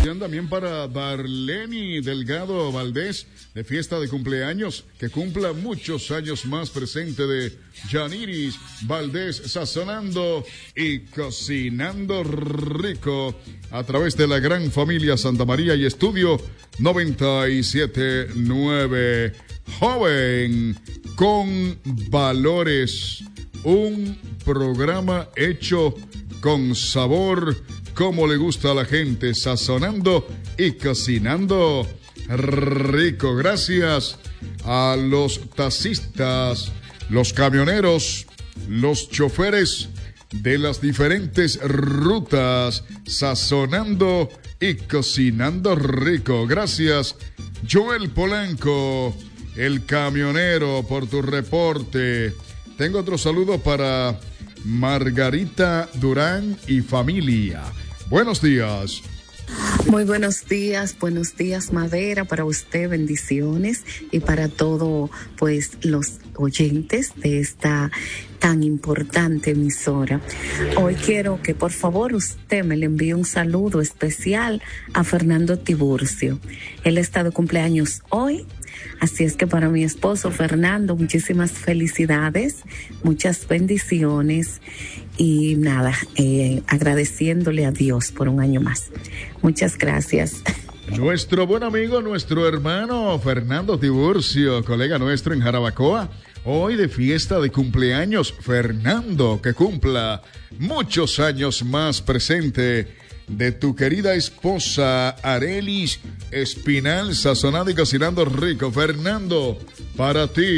También para Darleni Delgado Valdés, de fiesta de cumpleaños, que cumpla muchos años más, presente de Yaniris Valdés, sazonando y cocinando rico a través de la gran familia Santa María y Estudio 97.9. Joven con valores, un programa hecho con sabor, como le gusta a la gente, sazonando y cocinando rico. Gracias a los taxistas, los camioneros, los choferes de las diferentes rutas, sazonando y cocinando rico. Gracias, Joel Polanco, el camionero, por tu reporte. Tengo otro saludo para Margarita Durán y familia. Buenos días. Muy buenos días Madera, para usted, bendiciones, y para todo, pues, los oyentes de esta tan importante emisora. Hoy quiero que por favor usted me le envíe un saludo especial a Fernando Tiburcio. Él está de cumpleaños hoy. Así es que para mi esposo Fernando, muchísimas felicidades, muchas bendiciones y nada, agradeciéndole a Dios por un año más. Muchas gracias. Nuestro buen amigo, nuestro hermano Fernando Tiburcio, colega nuestro en Jarabacoa, hoy de fiesta de cumpleaños. Fernando, que cumpla muchos años más, presente de tu querida esposa Arelis Espinal, sazonando y cocinando rico. Fernando, para ti.